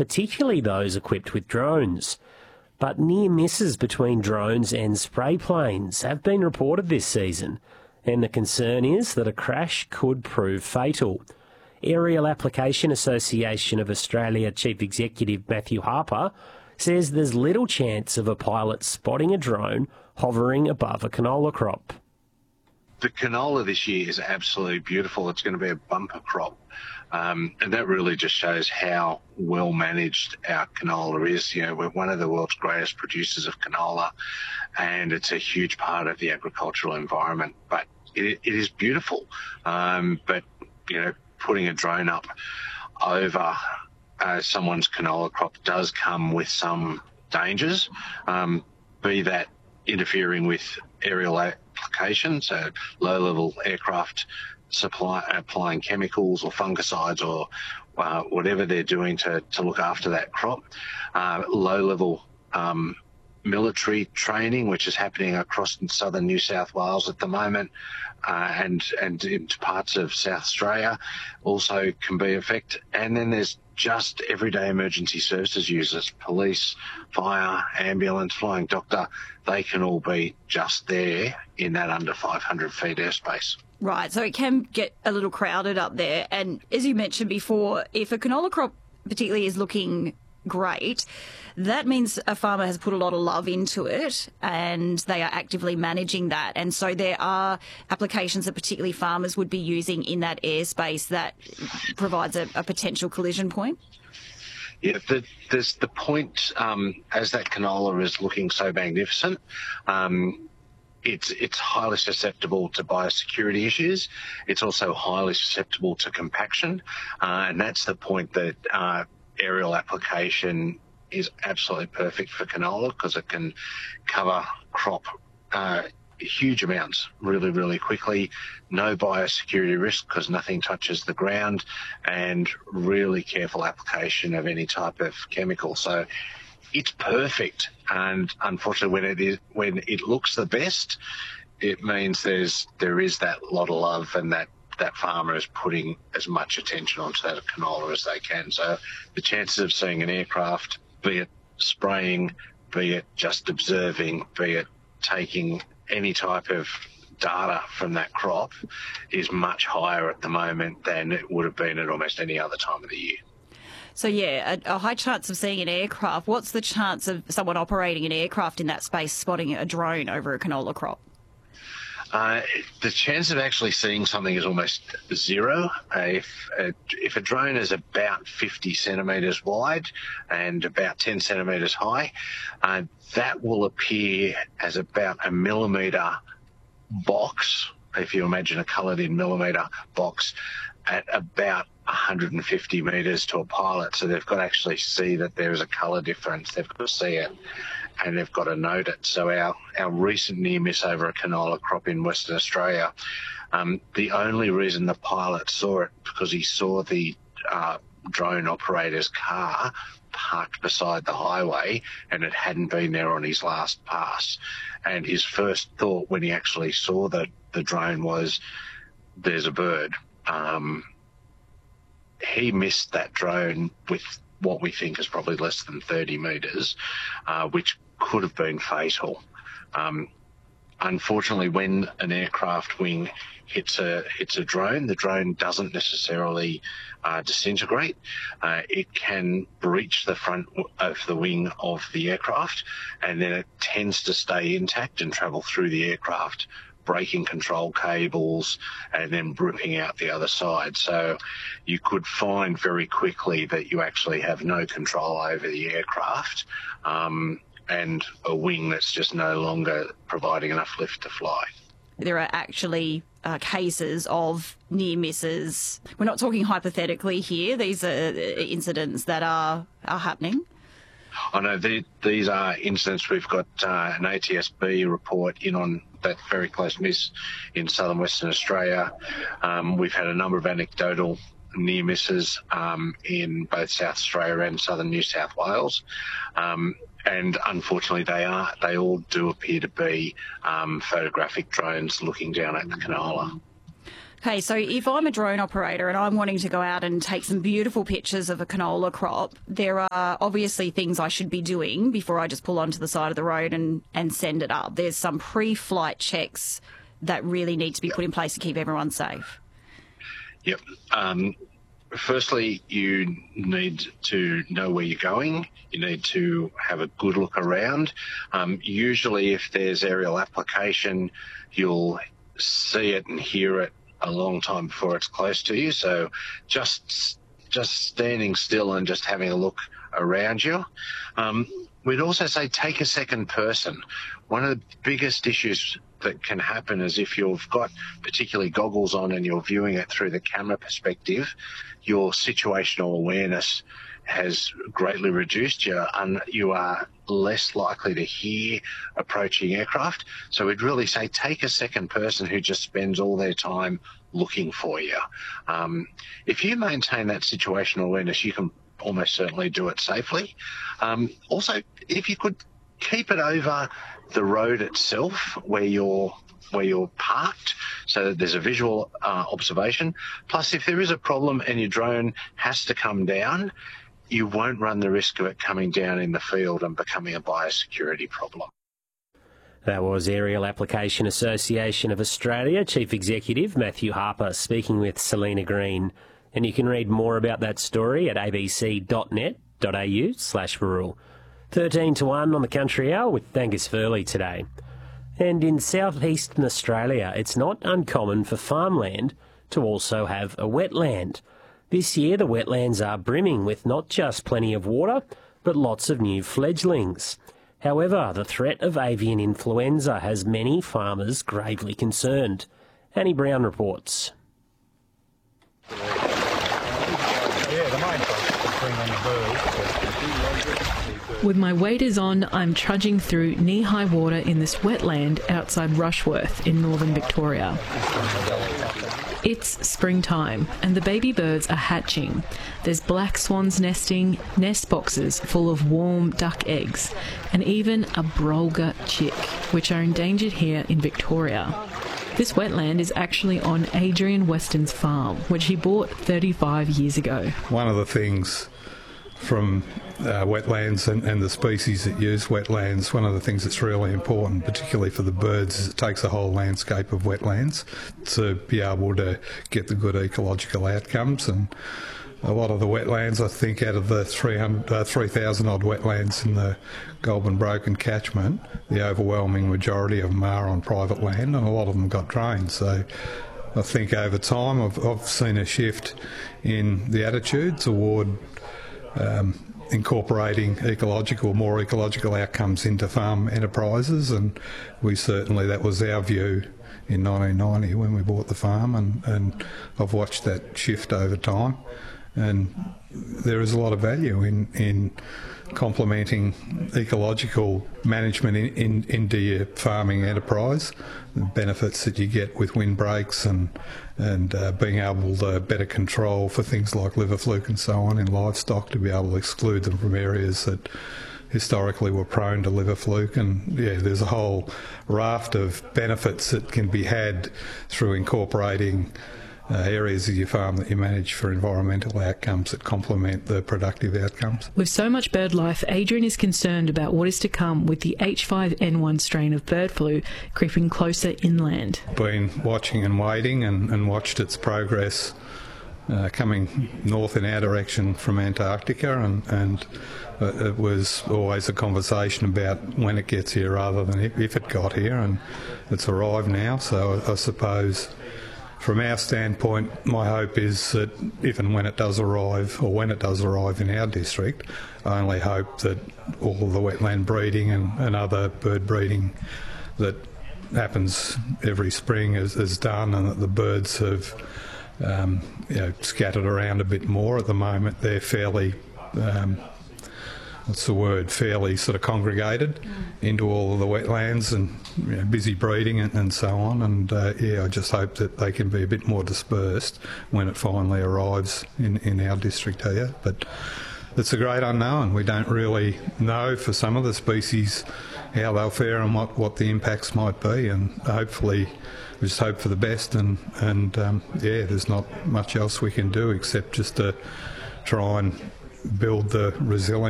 particularly those equipped with drones. But near misses between drones and spray planes have been reported this season, and the concern is that a crash could prove fatal. Aerial Application Association of Australia Chief Executive Matthew Harper says there's little chance of a pilot spotting a drone hovering above a canola crop. The canola this year is absolutely beautiful. It's going to be a bumper crop. And that really just shows how well managed our canola is. You know, we're one of the world's greatest producers of canola, and it's a huge part of the agricultural environment. But it is beautiful. But, you know, putting a drone up over someone's canola crop does come with some dangers, be that interfering with aerial applications, so low-level aircraft applying chemicals or fungicides or whatever they're doing to look after that crop. Low-level military training, which is happening across southern New South Wales at the moment, and into parts of South Australia, also can be affected. And then there's just everyday emergency services users, police, fire, ambulance, flying doctor. They can all be just there in that under 500 feet airspace. Right, so it can get a little crowded up there. And as you mentioned before, if a canola crop particularly is looking great, that means a farmer has put a lot of love into it and they are actively managing that. And so there are applications that particularly farmers would be using in that airspace that provides a potential collision point. Yeah, there's the point, as that canola is looking so magnificent, it's highly susceptible to biosecurity issues. It's also highly susceptible to compaction, and that's the point that aerial application is absolutely perfect for canola, because it can cover crop huge amounts really, really quickly. No biosecurity risk because nothing touches the ground, and really careful application of any type of chemical. So it's perfect. And unfortunately, when it looks the best, it means there is that lot of love, and that farmer is putting as much attention onto that canola as they can. So the chances of seeing an aircraft, be it spraying, be it just observing, be it taking any type of data from that crop, is much higher at the moment than it would have been at almost any other time of the year. So, yeah, a high chance of seeing an aircraft. What's the chance of someone operating an aircraft in that space spotting a drone over a canola crop? The chance of actually seeing something is almost zero. If a drone is about 50 centimetres wide and about 10 centimetres high, that will appear as about a millimetre box, if you imagine a coloured in millimetre box, at about 150 metres to a pilot. So they've got to actually see that there is a colour difference. They've got to see it, and they've got to note it. So our recent near miss over a canola crop in Western Australia, the only reason the pilot saw it, because he saw the drone operator's car parked beside the highway, and it hadn't been there on his last pass. And his first thought when he actually saw the drone was, there's a bird. He missed that drone with what we think is probably less than 30 metres, which could have been fatal. Unfortunately, when an aircraft wing hits a drone, the drone doesn't necessarily disintegrate. It can breach the front of the wing of the aircraft, and then it tends to stay intact and travel through the aircraft, breaking control cables and then ripping out the other side. So you could find very quickly that you actually have no control over the aircraft, and a wing that's just no longer providing enough lift to fly. There are actually cases of near misses. We're not talking hypothetically here. These are incidents that are happening. I know these are incidents. We've got an ATSB report in on that very close miss in southern Western Australia. We've had a number of anecdotal near misses in both South Australia and southern New South Wales. And unfortunately, they all do appear to be photographic drones looking down at the canola. Okay, so if I'm a drone operator and I'm wanting to go out and take some beautiful pictures of a canola crop, there are obviously things I should be doing before I just pull onto the side of the road and send it up. There's some pre-flight checks that really need to be put in place to keep everyone safe. Yep. Firstly, you need to know where you're going. You need to have a good look around. Usually, if there's aerial application, you'll see it and hear it a long time before it's close to you. So just standing still and just having a look around you. We'd also say take a second person. One of the biggest issues that can happen is if you've got particularly goggles on and you're viewing it through the camera perspective, your situational awareness has greatly reduced. You are less likely to hear approaching aircraft. So we'd really say take a second person who just spends all their time looking for you. If you maintain that situational awareness, you can almost certainly do it safely. Also, if you could keep it over the road itself where you're parked, so that there's a visual observation. Plus, if there is a problem and your drone has to come down, you won't run the risk of it coming down in the field and becoming a biosecurity problem. That was Aerial Application Association of Australia Chief Executive Matthew Harper speaking with Selena Green. And you can read more about that story at abc.net.au/rural. 13 to 1 on the Country Hour with Angus Furley today. And in southeastern Australia, it's not uncommon for farmland to also have a wetland. This year, the wetlands are brimming with not just plenty of water, but lots of new fledglings. However, the threat of avian influenza has many farmers gravely concerned. Annie Brown reports. With my waders on, I'm trudging through knee-high water in this wetland outside Rushworth in northern Victoria. It's springtime and the baby birds are hatching. There's black swans nesting, nest boxes full of warm duck eggs, and even a brolga chick, which are endangered here in Victoria. This wetland is actually on Adrian Weston's farm, which he bought 35 years ago. One of the things from wetlands and the species that use wetlands, one of the things that's really important, particularly for the birds, is it takes a whole landscape of wetlands to be able to get the good ecological outcomes. And a lot of the wetlands, I think out of the 3,000 odd wetlands in the Goulburn Broken catchment, the overwhelming majority of them are on private land, and a lot of them got drained. So I think over time I've seen a shift in the attitude toward incorporating more ecological outcomes into farm enterprises, and that was our view in 1990 when we bought the farm, and I've watched that shift over time, and there is a lot of value in complementing ecological management into your farming enterprise, the benefits that you get with windbreaks and being able to better control for things like liver fluke and so on in livestock, to be able to exclude them from areas that historically were prone to liver fluke. And there's a whole raft of benefits that can be had through incorporating areas of your farm that you manage for environmental outcomes that complement the productive outcomes. With so much bird life, Adrian is concerned about what is to come with the H5N1 strain of bird flu creeping closer inland. Been watching and waiting and watched its progress coming north in our direction from Antarctica, and it was always a conversation about when it gets here rather than if it got here, and it's arrived now. So I suppose from our standpoint, my hope is that if and when it does arrive, or when it does arrive in our district, I only hope that all the wetland breeding and other bird breeding that happens every spring is done, and that the birds have scattered around a bit more. At the moment, they're fairly fairly sort of congregated into all of the wetlands and busy breeding and so on. And I just hope that they can be a bit more dispersed when it finally arrives in our district here. But it's a great unknown. We don't really know for some of the species how they'll fare and what the impacts might be, and hopefully we just hope for the best, and there's not much else we can do except just to try and build the resilience